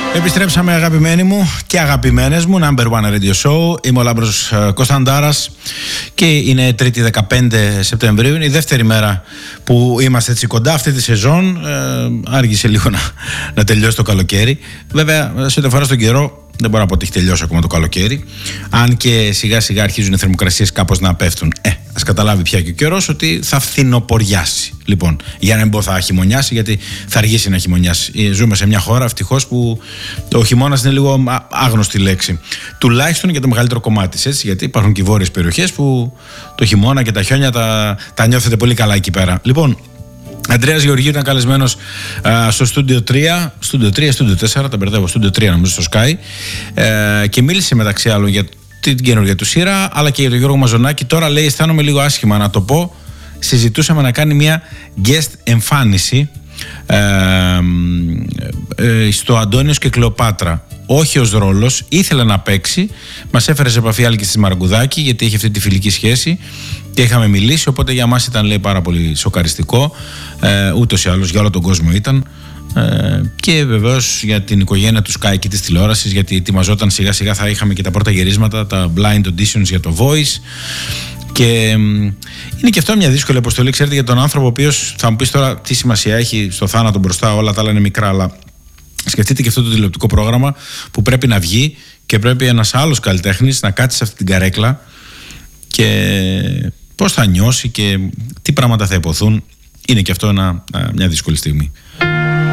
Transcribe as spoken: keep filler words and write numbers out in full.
Επιστρέψαμε, αγαπημένοι μου και αγαπημένες μου, Number One Radio Show. Είμαι ο Λάμπρος Κωνσταντάρας και είναι τρίτη δεκαπέντε Σεπτεμβρίου. Είναι η δεύτερη μέρα που είμαστε έτσι κοντά αυτή τη σεζόν. ε, Άργησε λίγο να, να τελειώσει το καλοκαίρι. Βέβαια, σε ό,τι αφορά στον καιρό, δεν μπορώ να πω ότι έχει τελειώσει ακόμα το καλοκαίρι. Αν και σιγά σιγά αρχίζουν οι θερμοκρασίες κάπως να πέφτουν. Ε, ας καταλάβει πια και ο καιρός ότι θα φθινοποριάσει. Λοιπόν, για να μην πω θα χειμωνιάσει, γιατί θα αργήσει να χειμωνιάσει. Ζούμε σε μια χώρα ευτυχώς που ο χειμώνας είναι λίγο άγνωστη λέξη. Τουλάχιστον για το μεγαλύτερο κομμάτι της, έτσι, γιατί υπάρχουν και βόρειες περιοχές που το χειμώνα και τα χιόνια τα, τα νιώθετε πολύ καλά εκεί πέρα. Λοιπόν, Αντρέας Γεωργίου ήταν καλεσμένος α, στο Studio τρία, Studio τρία, Studio τέσσερα, τα μπερδεύω, Studio τρία νομίζω στο Sky, ε, και μίλησε μεταξύ άλλων για την καινούργια του σειρά, αλλά και για τον Γιώργο Μαζονάκη. Τώρα λέει, αισθάνομαι λίγο άσχημα να το πω, συζητούσαμε να κάνει μια guest εμφάνιση ε, ε, στο Αντώνιος και Κλεοπάτρα. Όχι ως ρόλος, ήθελε να παίξει. Μας έφερε σε επαφή άλλη και στη Μαραγκουδάκη, γιατί έχει αυτή τη φιλική σχέση και είχαμε μιλήσει. Οπότε για μας ήταν, λέει, πάρα πολύ σοκαριστικό. Ε, ούτως ή άλλως για όλο τον κόσμο ήταν. Ε, και βεβαίως για την οικογένεια του Sky και της τηλεόρασης, γιατί ετοιμαζόταν σιγά σιγά, θα είχαμε και τα πρώτα γυρίσματα, τα blind auditions για το Voice. Και είναι και αυτό μια δύσκολη αποστολή, ξέρετε, για τον άνθρωπο ο οποίος, θα μου πεις τώρα τι σημασία έχει στο θάνατο μπροστά, όλα τα άλλα είναι μικρά, αλλά σκεφτείτε και αυτό το τηλεοπτικό πρόγραμμα που πρέπει να βγει και πρέπει ένας άλλος καλλιτέχνης να κάτσει σε αυτή την καρέκλα και πώς θα νιώσει και τι πράγματα θα υποθούν. Είναι και αυτό ένα, μια δύσκολη στιγμή.